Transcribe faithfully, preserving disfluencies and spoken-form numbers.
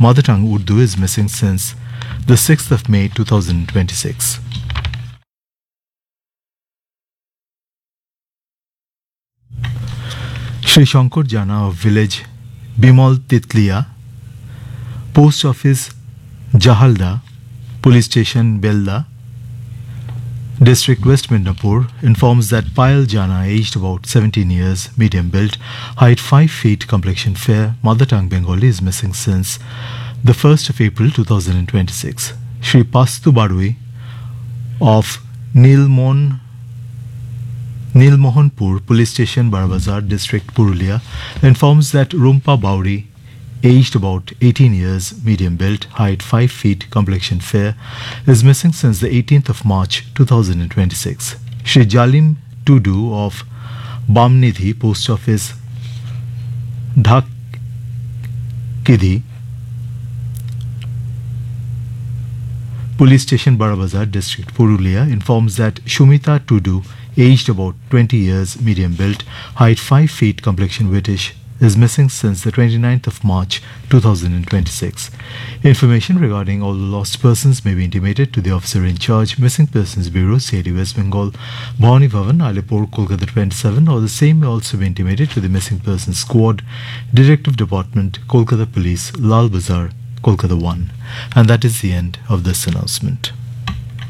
mother tongue Urdu is missing since the sixth of May two thousand twenty-six. Shri Shankar Jana of village Bimal Titliya, post office Jahalda, police station Belda, district West Midnapur, informs that Payal Jana, aged about seventeen years, medium build, height five feet, complexion fair, mother tongue Bengali, is missing since the first of April two thousand twenty-six. Shri Pastu Badui of Nilmon Nilmohanpur, police station Barabazar, district Purulia, informs that Rumpa Bauri, aged about eighteen years, medium build, height five feet, complexion fair, is missing since the eighteenth of March two thousand twenty-six. Shri Jalim Tudu of Bamnidhi, post office Dhakkidhi, police station Barabazar, district Purulia, informs that Shumita Tudu, aged about twenty years, medium build, height five feet, complexion whitish, is missing since the twenty-ninth of March two thousand twenty-six. Information regarding all the lost persons may be intimated to the officer in charge, Missing Persons Bureau, C I D West Bengal, Bhavani Bhavan, Alipur, Kolkata twenty-seven, or the same may also be intimated to the Missing Persons Squad, Detective Department, Kolkata Police, Lal Bazar, Kolkata one. And that is the end of this announcement.